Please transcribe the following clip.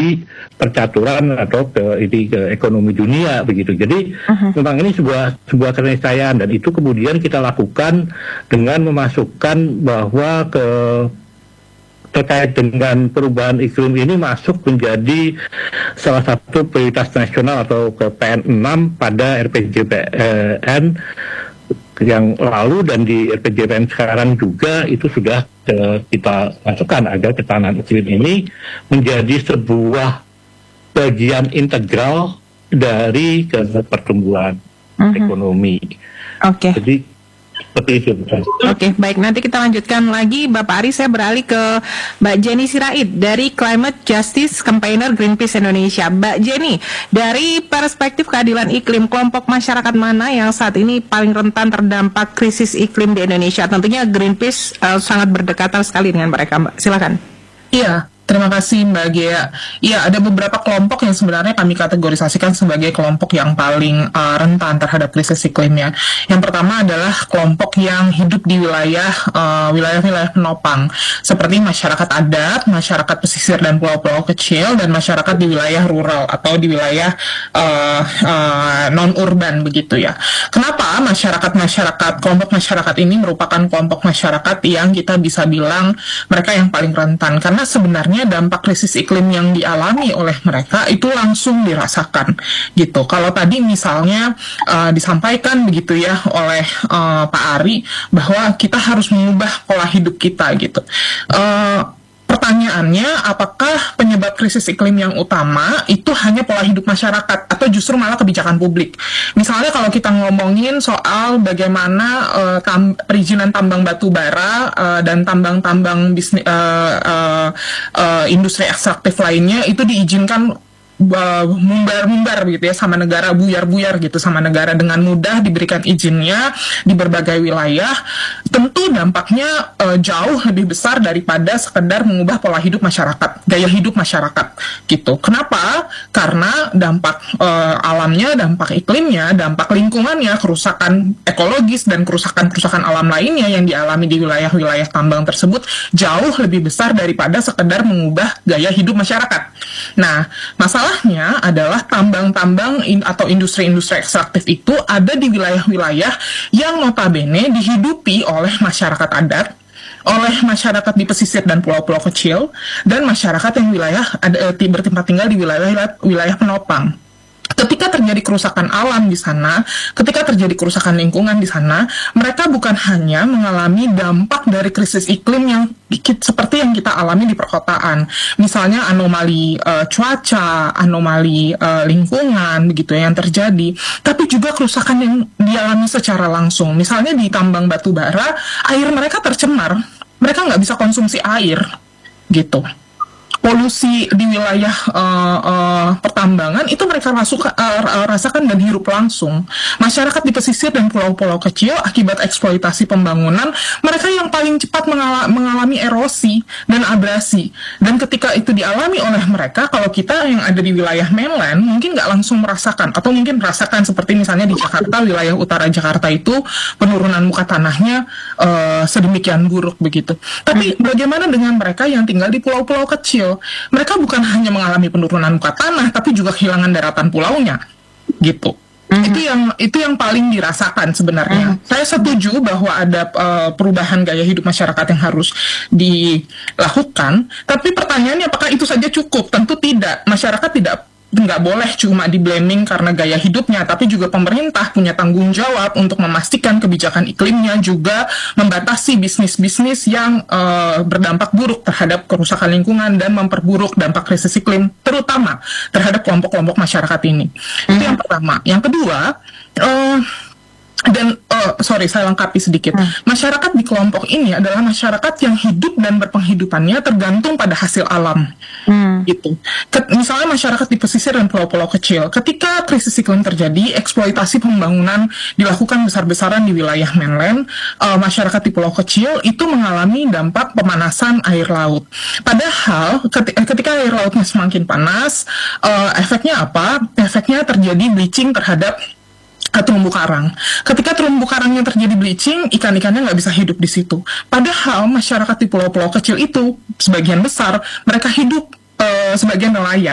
di percaturan atau ke ekonomi dunia begitu. Jadi memang ini sebuah keniscayaan, dan itu kemudian kita lakukan dengan memasukkan bahwa terkait dengan perubahan iklim ini masuk menjadi salah satu prioritas nasional atau ke PN6 pada RPJPN yang lalu, dan di RPJPN sekarang juga itu sudah kita masukkan agar ketahanan iklim ini menjadi sebuah bagian integral dari pertumbuhan ekonomi. Oke. Jadi seperti itu. Oke, baik. Nanti kita lanjutkan lagi, Bapak Ari. Saya beralih ke Mbak Jenny Sirait dari Climate Justice Campaigner Greenpeace Indonesia. Mbak Jenny, dari perspektif keadilan iklim, kelompok masyarakat mana yang saat ini paling rentan terdampak krisis iklim di Indonesia? Tentunya Greenpeace sangat berdekatan sekali dengan mereka, Mbak. Silakan. Iya. Terima kasih Mbak Gia. Ya, ada beberapa kelompok yang sebenarnya kami kategorisasikan sebagai kelompok yang paling rentan terhadap krisis iklimnya. Yang pertama adalah kelompok yang hidup di wilayah-wilayah penopang, seperti masyarakat adat, masyarakat pesisir dan pulau-pulau kecil, dan masyarakat di wilayah rural atau di wilayah non-urban begitu ya. Kenapa kelompok masyarakat ini merupakan kelompok masyarakat yang kita bisa bilang mereka yang paling rentan? Karena sebenarnya dampak krisis iklim yang dialami oleh mereka itu langsung dirasakan gitu. Kalau tadi misalnya disampaikan begitu ya oleh Pak Ari bahwa kita harus mengubah pola hidup kita gitu. Pertanyaannya, apakah penyebab krisis iklim yang utama itu hanya pola hidup masyarakat atau justru malah kebijakan publik? Misalnya kalau kita ngomongin soal bagaimana perizinan tambang batu bara dan tambang-tambang industri ekstraktif lainnya itu diizinkan mumbar gitu ya sama negara, buyar gitu sama negara, dengan mudah diberikan izinnya di berbagai wilayah, tentu dampaknya jauh lebih besar daripada sekedar mengubah pola hidup masyarakat, gaya hidup masyarakat gitu. Kenapa? Karena dampak alamnya, dampak iklimnya, dampak lingkungannya, kerusakan ekologis dan kerusakan alam lainnya yang dialami di wilayah-wilayah tambang tersebut jauh lebih besar daripada sekedar mengubah gaya hidup masyarakat. Nah, masalahnya adalah tambang-tambang atau industri-industri ekstraktif itu ada di wilayah-wilayah yang notabene dihidupi oleh masyarakat adat, oleh masyarakat di pesisir dan pulau-pulau kecil, dan masyarakat yang bertempat tinggal di wilayah penopang. Ketika terjadi kerusakan alam di sana, ketika terjadi kerusakan lingkungan di sana, mereka bukan hanya mengalami dampak dari krisis iklim yang seperti yang kita alami di perkotaan. Misalnya anomali cuaca, anomali lingkungan begitu yang terjadi, tapi juga kerusakan yang dialami secara langsung. Misalnya di tambang batu bara, air mereka tercemar, mereka nggak bisa konsumsi air gitu. Polusi di wilayah pertambangan itu mereka rasakan dan hirup langsung. Masyarakat di pesisir dan pulau-pulau kecil akibat eksploitasi pembangunan, mereka yang paling cepat mengalami erosi dan abrasi. Dan ketika itu dialami oleh mereka, kalau kita yang ada di wilayah mainland mungkin nggak langsung merasakan, atau mungkin merasakan seperti misalnya di Jakarta, wilayah utara Jakarta itu penurunan muka tanahnya sedemikian buruk begitu. Tapi bagaimana dengan mereka yang tinggal di pulau-pulau kecil? Mereka bukan hanya mengalami penurunan muka tanah, tapi juga kehilangan daratan pulaunya, gitu. Itu yang paling dirasakan sebenarnya. Saya setuju bahwa ada perubahan gaya hidup masyarakat yang harus dilakukan, tapi pertanyaannya apakah itu saja cukup? Tentu tidak. Masyarakat nggak boleh cuma di-blaming karena gaya hidupnya, tapi juga pemerintah punya tanggung jawab untuk memastikan kebijakan iklimnya juga membatasi bisnis-bisnis yang berdampak buruk terhadap kerusakan lingkungan dan memperburuk dampak krisis iklim, terutama terhadap kelompok-kelompok masyarakat ini. Itu yang pertama. Yang kedua, saya lengkapi sedikit. Masyarakat di kelompok ini adalah masyarakat yang hidup dan berpenghidupannya tergantung pada hasil alam. Gitu. Misalnya masyarakat di pesisir dan pulau-pulau kecil, ketika krisis iklim terjadi, eksploitasi pembangunan dilakukan besar-besaran di wilayah mainland, masyarakat di pulau kecil itu mengalami dampak pemanasan air laut. Padahal ketika air lautnya semakin panas, efeknya apa? Efeknya terjadi bleaching terhadap terumbu karang. Ketika terumbu karangnya terjadi bleaching, ikan-ikannya nggak bisa hidup di situ. Padahal masyarakat di pulau-pulau kecil itu sebagian besar mereka hidup sebagian nelayan.